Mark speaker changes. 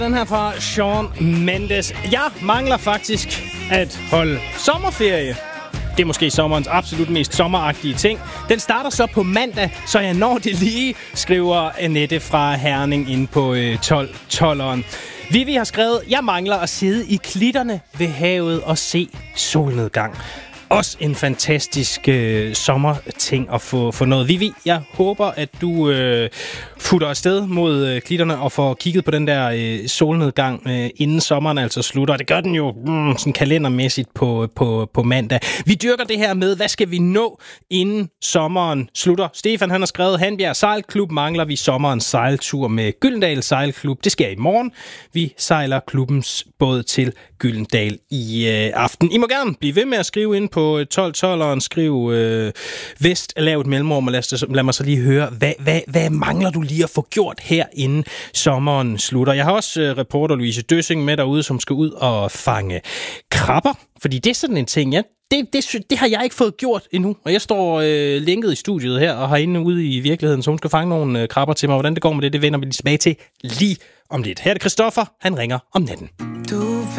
Speaker 1: Den her fra Shawn Mendes. Jeg mangler faktisk at holde sommerferie. Det er måske sommerens absolut mest sommeragtige ting. Den starter så på mandag, så jeg når det lige, skriver Annette fra Herning ind på 12'eren. Vivi har skrevet, jeg mangler at sidde i klitterne ved havet og se solnedgang. Også en fantastisk sommerting at få noget. Vivi, jeg håber, at du futter afsted mod klitterne og får kigget på den der solnedgang, inden sommeren altså slutter. Det gør den jo sådan kalendermæssigt på mandag. Vi dyrker det her med, hvad skal vi nå, inden sommeren slutter? Stefan, han har skrevet, Hanbjerg Sejlklub mangler vi sommerens sejltur med Gyldendal Sejlklub. Det sker i morgen. Vi sejler klubbens båd til Gyldendal i aften. I må gerne blive ved med at skrive ind på 12'eren, skriv Vest, lav et mellemrum, og lad mig så lige høre, hvad mangler du lige at få gjort her, inden sommeren slutter? Jeg har også reporter Louise Døssing med derude, som skal ud og fange krabber, fordi det er sådan en ting, det har jeg ikke fået gjort endnu, og jeg står linket i studiet her, og har inde ude i virkeligheden, så hun skal fange nogle krabber til mig. Hvordan det går med det vender vi lige tilbage til lige om lidt. Her er det Christoffer, han ringer om natten.
Speaker 2: Du